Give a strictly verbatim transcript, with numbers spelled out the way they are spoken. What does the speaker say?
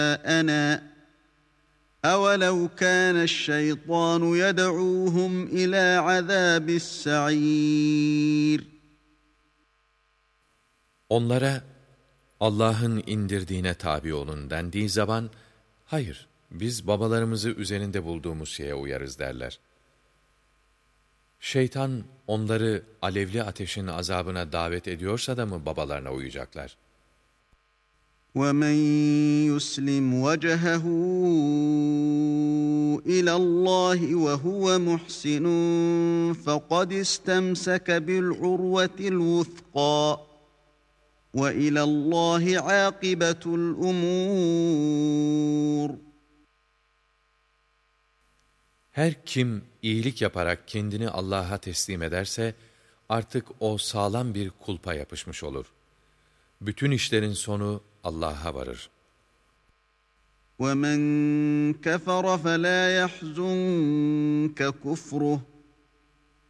أنا أولو كان الشيطان يدعوهم إلى عذاب السعير. Onlara Allah'ın indirdiğine tabi olun dendiği zaman, hayır, biz babalarımızı üzerinde bulduğumuz şeye uyarız derler. Şeytan onları alevli ateşin azabına davet ediyorsa da mı babalarına uyacaklar? وَمَنْ يُسْلِمْ وَجْهَهُ إِلَى اللّٰهِ وَهُوَ مُحْسِنٌ فَقَدِ اسْتَمْسَكَ بِالْعُرْوَةِ الْوُثْقَى وَإِلَى اللّٰهِ عَاقِبَةُ الْأُمُورِ. Her kim iyilik yaparak kendini Allah'a teslim ederse, artık o sağlam bir kulpa yapışmış olur. Bütün işlerin sonu Allah'a varır. وَمَنْ كَفَرَ فَلَا يَحْزُنْكَ كُفْرُهُ